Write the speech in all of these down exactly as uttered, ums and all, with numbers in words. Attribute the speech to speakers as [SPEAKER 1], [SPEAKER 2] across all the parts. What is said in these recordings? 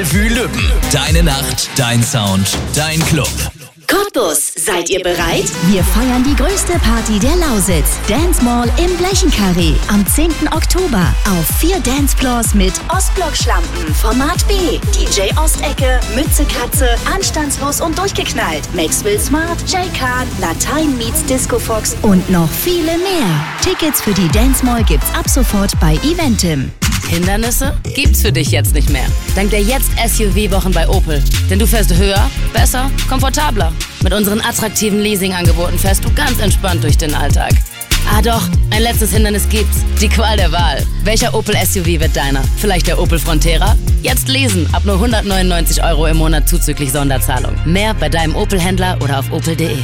[SPEAKER 1] Revue Lübben. Deine Nacht, dein Sound, dein Club.
[SPEAKER 2] Cottbus, seid ihr bereit? Wir feiern die größte Party der Lausitz. Dance Mall im Blechenkarree am zehnten Oktober auf vier Dancefloors mit Ostblock-Schlampen, Format B, D J Ostecke, Mütze Katze, Anstandslos und durchgeknallt, Maxwell Smart, Jay Khan, Latein meets Disco Fox und noch viele mehr. Tickets für die Dance Mall gibt's ab sofort bei Eventim.
[SPEAKER 3] Hindernisse gibt's für dich jetzt nicht mehr. Dank der Jetzt S U V-Wochen bei Opel. Denn du fährst höher, besser, komfortabler. Mit unseren attraktiven Leasing-Angeboten fährst du ganz entspannt durch den Alltag. Ah doch, ein letztes Hindernis gibt's. Die Qual der Wahl. Welcher Opel S U V wird deiner? Vielleicht der Opel Frontera? Jetzt lesen, ab nur hundertneunundneunzig Euro im Monat zuzüglich Sonderzahlung. Mehr bei deinem Opel-Händler oder auf opel punkt de.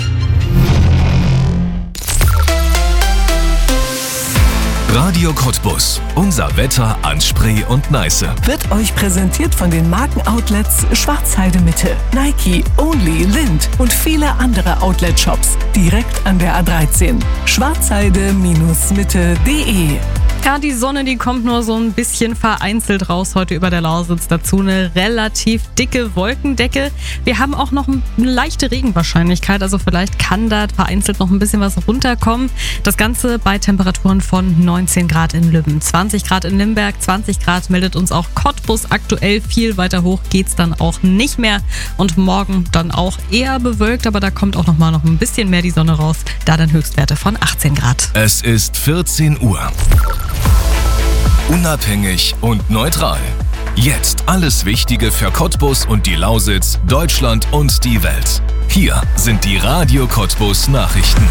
[SPEAKER 1] Radio Cottbus. Unser Wetter an Spree und Neiße.
[SPEAKER 4] Wird euch präsentiert von den Markenoutlets Schwarzheide Mitte, Nike, Only, Lind und viele andere Outlet-Shops direkt an der A dreizehn. schwarzheide Mitte punkt de.
[SPEAKER 5] Ja, die Sonne, die kommt nur so ein bisschen vereinzelt raus heute über der Lausitz. Dazu eine relativ dicke Wolkendecke. Wir haben auch noch eine leichte Regenwahrscheinlichkeit, also vielleicht kann da vereinzelt noch ein bisschen was runterkommen. Das Ganze bei Temperaturen von neunzehn Grad in Lübben, zwanzig Grad in Limberg, zwanzig Grad meldet uns auch Cottbus aktuell. Viel weiter hoch geht's dann auch nicht mehr. Und morgen dann auch eher bewölkt, aber da kommt auch noch mal noch ein bisschen mehr die Sonne raus. Da dann Höchstwerte von achtzehn Grad.
[SPEAKER 1] Es ist vierzehn Uhr. Unabhängig und neutral. Jetzt alles Wichtige für Cottbus und die Lausitz, Deutschland und die Welt. Hier sind die Radio Cottbus Nachrichten.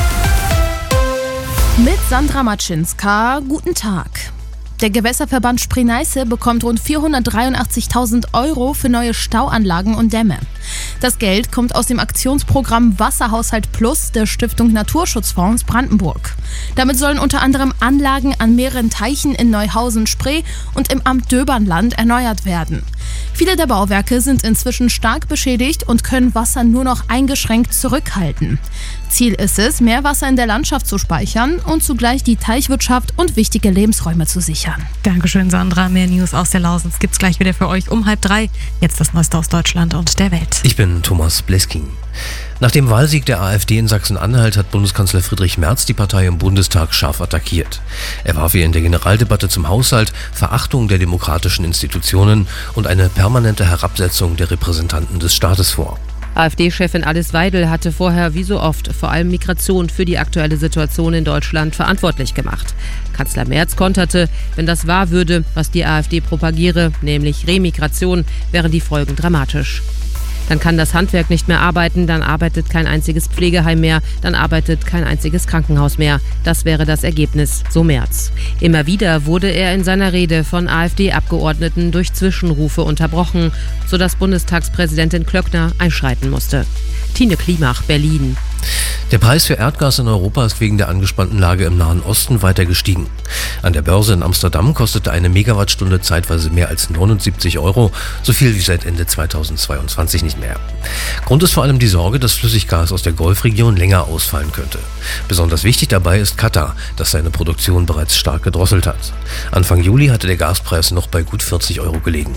[SPEAKER 6] Mit Sandra Matschinska, guten Tag. Der Gewässerverband Spree-Neiße bekommt rund vierhundertdreiundachtzigtausend Euro für neue Stauanlagen und Dämme. Das Geld kommt aus dem Aktionsprogramm Wasserhaushalt Plus der Stiftung Naturschutzfonds Brandenburg. Damit sollen unter anderem Anlagen an mehreren Teichen in Neuhausen-Spree und im Amt Döbernland erneuert werden. Viele der Bauwerke sind inzwischen stark beschädigt und können Wasser nur noch eingeschränkt zurückhalten. Ziel ist es, mehr Wasser in der Landschaft zu speichern und zugleich die Teichwirtschaft und wichtige Lebensräume zu sichern.
[SPEAKER 5] Dankeschön, Sandra. Mehr News aus der Lausitz gibt's gleich wieder für euch um halb drei. Jetzt das Neueste aus Deutschland und der Welt.
[SPEAKER 7] Ich bin Thomas Bleskin. Nach dem Wahlsieg der AfD in Sachsen-Anhalt hat Bundeskanzler Friedrich Merz die Partei im Bundestag scharf attackiert. Er warf ihr in der Generaldebatte zum Haushalt Verachtung der demokratischen Institutionen und eine permanente Herabsetzung der Repräsentanten des Staates vor.
[SPEAKER 8] AfD-Chefin Alice Weidel hatte vorher wie so oft vor allem Migration für die aktuelle Situation in Deutschland verantwortlich gemacht. Kanzler Merz konterte, wenn das wahr würde, was die AfD propagiere, nämlich Remigration, wären die Folgen dramatisch. Dann kann das Handwerk nicht mehr arbeiten, dann arbeitet kein einziges Pflegeheim mehr, dann arbeitet kein einziges Krankenhaus mehr. Das wäre das Ergebnis, so Merz. Immer wieder wurde er in seiner Rede von AfD-Abgeordneten durch Zwischenrufe unterbrochen, sodass Bundestagspräsidentin Klöckner einschreiten musste. Tine Klimach, Berlin.
[SPEAKER 7] Der Preis für Erdgas in Europa ist wegen der angespannten Lage im Nahen Osten weiter gestiegen. An der Börse in Amsterdam kostete eine Megawattstunde zeitweise mehr als neunundsiebzig Euro, so viel wie seit Ende zweitausendzweiundzwanzig nicht mehr. Grund ist vor allem die Sorge, dass Flüssiggas aus der Golfregion länger ausfallen könnte. Besonders wichtig dabei ist Katar, das seine Produktion bereits stark gedrosselt hat. Anfang Juli hatte der Gaspreis noch bei gut vierzig Euro gelegen.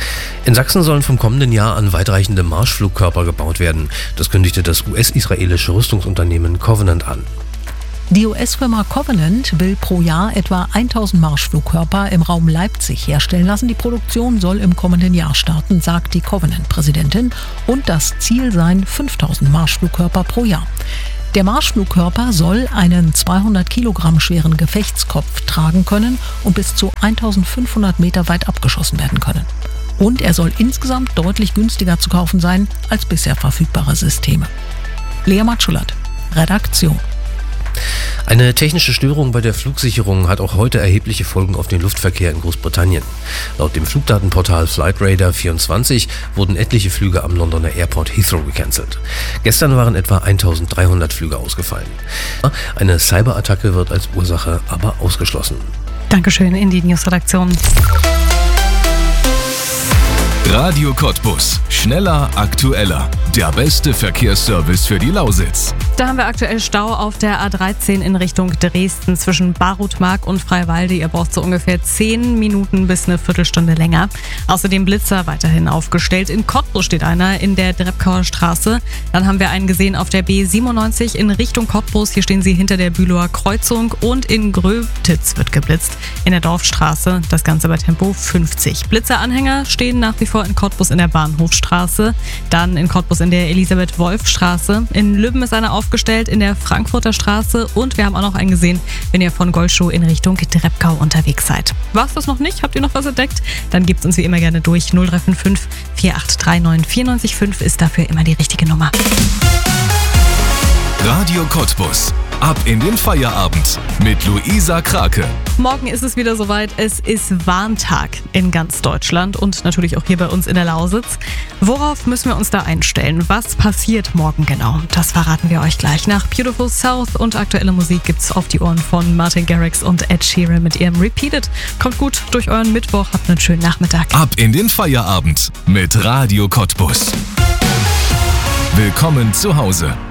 [SPEAKER 7] In Sachsen sollen vom kommenden Jahr an weitreichende Marschflugkörper gebaut werden. Das kündigte das U S-israelische Rüstungsunternehmen Covenant an.
[SPEAKER 9] Die U S-Firma Covenant will pro Jahr etwa tausend Marschflugkörper im Raum Leipzig herstellen lassen. Die Produktion soll im kommenden Jahr starten, sagt die Covenant-Präsidentin. Und das Ziel seien fünftausend Marschflugkörper pro Jahr. Der Marschflugkörper soll einen zweihundert Kilogramm schweren Gefechtskopf tragen können und bis zu eintausendfünfhundert Meter weit abgeschossen werden können. Und er soll insgesamt deutlich günstiger zu kaufen sein als bisher verfügbare Systeme. Lea Matschulat, Redaktion.
[SPEAKER 7] Eine technische Störung bei der Flugsicherung hat auch heute erhebliche Folgen auf den Luftverkehr in Großbritannien. Laut dem Flugdatenportal Flightradar vierundzwanzig wurden etliche Flüge am Londoner Airport Heathrow gecancelt. Gestern waren etwa eintausenddreihundert Flüge ausgefallen. Eine Cyberattacke wird als Ursache aber ausgeschlossen.
[SPEAKER 5] Dankeschön in die Newsredaktion.
[SPEAKER 1] Radio Cottbus. Schneller, aktueller. Der beste Verkehrsservice für die Lausitz.
[SPEAKER 5] Da haben wir aktuell Stau auf der A dreizehn in Richtung Dresden zwischen Barutmark und Freiwalde. Ihr braucht so ungefähr zehn Minuten bis eine Viertelstunde länger. Außerdem Blitzer weiterhin aufgestellt. In Cottbus steht einer in der Drepkauer Straße. Dann haben wir einen gesehen auf der B siebenundneunzig in Richtung Cottbus. Hier stehen sie hinter der Bülower Kreuzung. Und in Gröbtitz wird geblitzt in der Dorfstraße. Das Ganze bei Tempo fünfzig. Blitzeranhänger stehen nach wie vor in Cottbus in der Bahnhofstraße. Dann in Cottbus in der Elisabeth-Wolf-Straße. In Lübben ist einer aufgestellt in der Frankfurter Straße und wir haben auch noch einen gesehen, wenn ihr von Goldschuh in Richtung Drepkau unterwegs seid. War's das noch nicht? Habt ihr noch was entdeckt? Dann gebt's uns wie immer gerne durch. null drei fünf fünf, vier acht drei neun, vier neun fünf ist dafür immer die richtige Nummer.
[SPEAKER 1] Radio Cottbus. Ab in den Feierabend mit Luisa Krake.
[SPEAKER 5] Morgen ist es wieder soweit. Es ist Warntag in ganz Deutschland und natürlich auch hier bei uns in der Lausitz. Worauf müssen wir uns da einstellen? Was passiert morgen genau? Das verraten wir euch gleich. Nach Beautiful South und aktuelle Musik gibt's auf die Ohren von Martin Garrix und Ed Sheeran mit ihrem Repeated. Kommt gut durch euren Mittwoch. Habt einen schönen Nachmittag.
[SPEAKER 1] Ab in den Feierabend mit Radio Cottbus. Willkommen zu Hause.